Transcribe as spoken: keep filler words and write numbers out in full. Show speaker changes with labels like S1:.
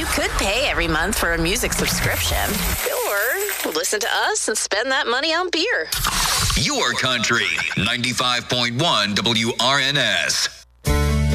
S1: could pay every month for a music subscription. Or listen to us and spend that money on beer.
S2: Your country, ninety-five point one W R N S.